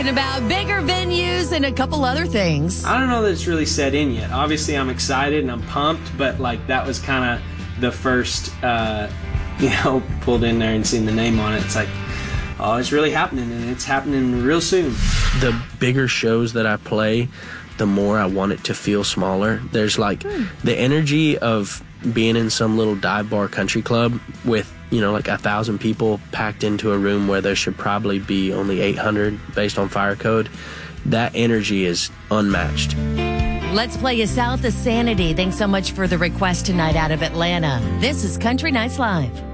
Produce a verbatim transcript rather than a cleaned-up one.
About bigger venues and a couple other things. I don't know that it's really set in yet. Obviously, I'm excited and I'm pumped, but like that was kind of the first, uh, you know, pulled in there and seen the name on it. It's like, oh, it's really happening, and it's happening real soon. The bigger shows that I play, the more I want it to feel smaller. There's like hmm. the energy of being in some little dive bar country club with, you know, like a thousand people packed into a room where there should probably be only eight hundred based on fire code. That energy is unmatched. Let's play you South of Sanity. Thanks so much for the request tonight out of Atlanta. This is Country Nights Live.